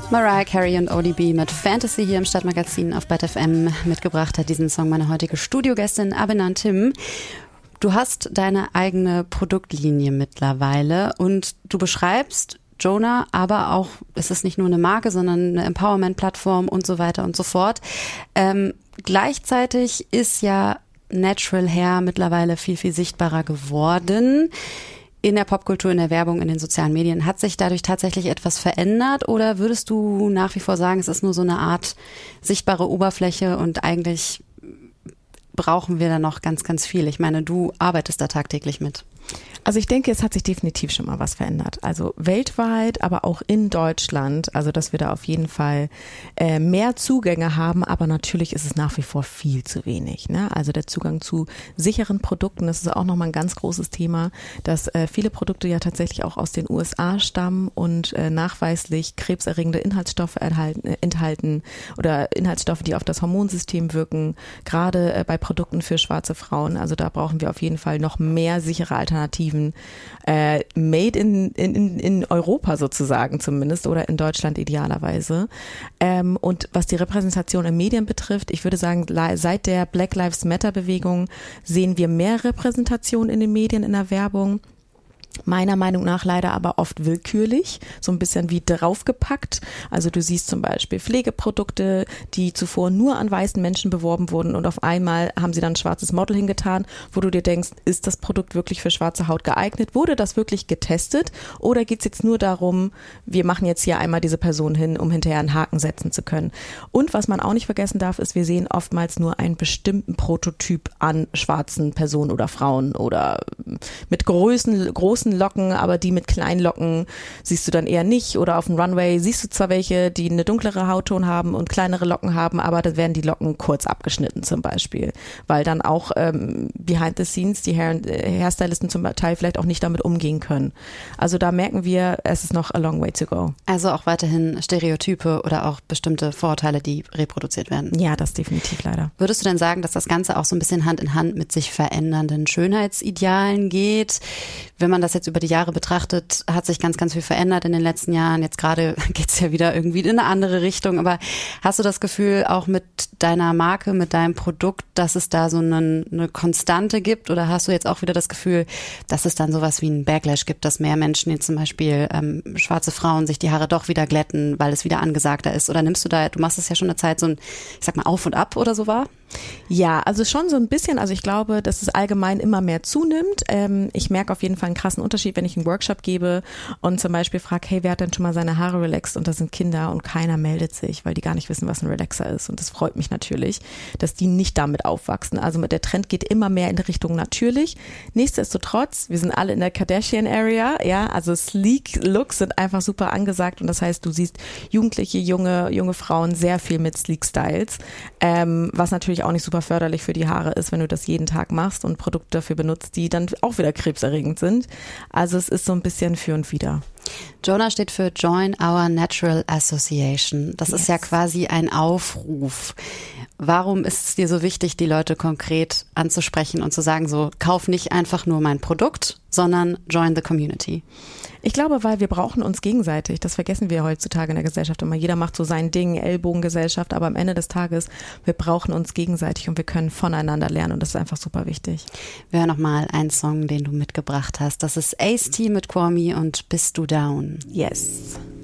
Mariah Carey und ODB mit Fantasy hier im Stadtmagazin auf BET FM. Mitgebracht hat diesen Song meine heutige Studiogästin Abinand Tim. Du hast deine eigene Produktlinie mittlerweile und du beschreibst Jonah, aber auch, es ist nicht nur eine Marke, sondern eine Empowerment-Plattform und so weiter und so fort. Gleichzeitig ist ja Natural Hair mittlerweile viel, viel sichtbarer geworden. In der Popkultur, in der Werbung, in den sozialen Medien. Hat sich dadurch tatsächlich etwas verändert oder würdest du nach wie vor sagen, es ist nur so eine Art sichtbare Oberfläche und eigentlich brauchen wir da noch ganz, ganz viel? Ich meine, du arbeitest da tagtäglich mit. Also ich denke, es hat sich definitiv schon mal was verändert. Also weltweit, aber auch in Deutschland. Also dass wir da auf jeden Fall mehr Zugänge haben. Aber natürlich ist es nach wie vor viel zu wenig. Ne? Also der Zugang zu sicheren Produkten, das ist auch nochmal ein ganz großes Thema, dass viele Produkte ja tatsächlich auch aus den USA stammen und nachweislich krebserregende Inhaltsstoffe enthalten oder Inhaltsstoffe, die auf das Hormonsystem wirken. Gerade bei Produkten für schwarze Frauen. Also da brauchen wir auf jeden Fall noch mehr sichere Alternativen. Made in Europa sozusagen zumindest oder in Deutschland idealerweise. Und was die Repräsentation in Medien betrifft, ich würde sagen, seit der Black Lives Matter Bewegung sehen wir mehr Repräsentation in den Medien, in der Werbung. Meiner Meinung nach leider aber oft willkürlich, so ein bisschen wie draufgepackt. Also du siehst zum Beispiel Pflegeprodukte, die zuvor nur an weißen Menschen beworben wurden und auf einmal haben sie dann ein schwarzes Model hingetan, wo du dir denkst, ist das Produkt wirklich für schwarze Haut geeignet? Wurde das wirklich getestet? Oder geht es jetzt nur darum, wir machen jetzt hier einmal diese Person hin, um hinterher einen Haken setzen zu können? Und was man auch nicht vergessen darf, ist, wir sehen oftmals nur einen bestimmten Prototyp an schwarzen Personen oder Frauen oder mit großen Locken, aber die mit kleinen Locken siehst du dann eher nicht. Oder auf dem Runway siehst du zwar welche, die eine dunklere Hautton haben und kleinere Locken haben, aber da werden die Locken kurz abgeschnitten zum Beispiel. Weil dann auch behind the scenes die Hairstylisten zum Teil vielleicht auch nicht damit umgehen können. Also da merken wir, es ist noch a long way to go. Also auch weiterhin Stereotype oder auch bestimmte Vorurteile, die reproduziert werden. Ja, das definitiv leider. Würdest du denn sagen, dass das Ganze auch so ein bisschen Hand in Hand mit sich verändernden Schönheitsidealen geht? Wenn man das jetzt über die Jahre betrachtet, hat sich ganz, ganz viel verändert in den letzten Jahren. Jetzt gerade geht es ja wieder irgendwie in eine andere Richtung. Aber hast du das Gefühl, auch mit deiner Marke, mit deinem Produkt, dass es da so eine Konstante gibt? Oder hast du jetzt auch wieder das Gefühl, dass es dann sowas wie einen Backlash gibt, dass mehr Menschen jetzt zum Beispiel schwarze Frauen sich die Haare doch wieder glätten, weil es wieder angesagter ist? Oder nimmst du machst es ja schon eine Zeit so ein, ich sag mal, Auf und Ab oder so wahr? Ja, also schon so ein bisschen. Also ich glaube, dass es allgemein immer mehr zunimmt. Ich merke auf jeden Fall einen krassen Unterschied, wenn ich einen Workshop gebe und zum Beispiel frage, hey, wer hat denn schon mal seine Haare relaxt? Und das sind Kinder und keiner meldet sich, weil die gar nicht wissen, was ein Relaxer ist. Und das freut mich natürlich, dass die nicht damit aufwachsen. Also der Trend geht immer mehr in die Richtung natürlich. Nichtsdestotrotz, wir sind alle in der Kardashian-Area, ja, also sleek Looks sind einfach super angesagt und das heißt, du siehst jugendliche, junge Frauen sehr viel mit sleek Styles, was natürlich auch nicht super förderlich für die Haare ist, wenn du das jeden Tag machst und Produkte dafür benutzt, die dann auch wieder krebserregend sind. Also es ist so ein bisschen für und wider. Jonah steht für Join Our Natural Association. Das ist ja quasi ein Aufruf. Warum ist es dir so wichtig, die Leute konkret anzusprechen und zu sagen, so, kauf nicht einfach nur mein Produkt, sondern join the community? Ich glaube, weil wir brauchen uns gegenseitig. Das vergessen wir heutzutage in der Gesellschaft immer. Jeder macht so sein Ding, Ellbogengesellschaft, aber am Ende des Tages, wir brauchen uns gegenseitig und wir können voneinander lernen und das ist einfach super wichtig. Wir hören nochmal einen Song, den du mitgebracht hast. Das ist Ace-T mit Kwame und Bist du down? Yes.